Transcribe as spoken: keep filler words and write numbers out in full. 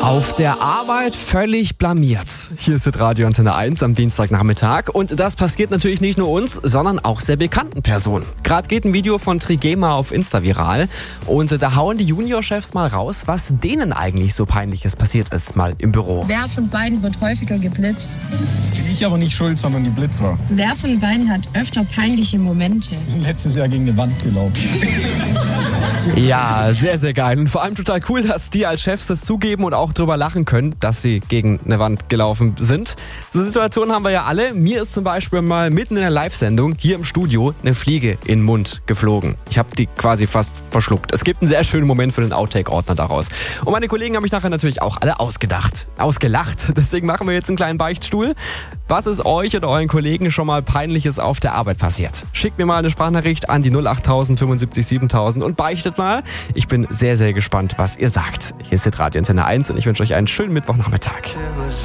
Auf der Arbeit völlig blamiert. Hier ist Radio Antenne eins am Dienstagnachmittag. Und das passiert natürlich nicht nur uns, sondern auch sehr bekannten Personen. Gerade geht ein Video von Trigema auf Insta viral. Und da hauen die Juniorchefs mal raus, was denen eigentlich so Peinliches passiert ist, mal im Büro. Wer von beiden wird häufiger geblitzt? Bin ich aber nicht schuld, sondern die Blitzer. Wer von beiden hat öfter peinliche Momente? Letztes Jahr gegen eine Wand gelaufen. Ja, sehr, sehr geil. Und vor allem total cool, dass die als Chefs das zugeben und auch drüber lachen können, dass sie gegen eine Wand gelaufen sind. So Situationen haben wir ja alle. Mir ist zum Beispiel mal mitten in der Live-Sendung hier im Studio eine Fliege in den Mund geflogen. Ich habe die quasi fast verschluckt. Es gibt einen sehr schönen Moment für den Outtake-Ordner daraus. Und meine Kollegen haben mich nachher natürlich auch alle ausgedacht, ausgelacht. Deswegen machen wir jetzt einen kleinen Beichtstuhl. Was ist euch oder euren Kollegen schon mal Peinliches auf der Arbeit passiert? Schickt mir mal eine Sprachnachricht an die null acht tausend fünfundsiebzig siebentausend und beichtet mal. Ich bin sehr, sehr gespannt, was ihr sagt. Hier ist Radio Antenne eins und ich wünsche euch einen schönen Mittwochnachmittag.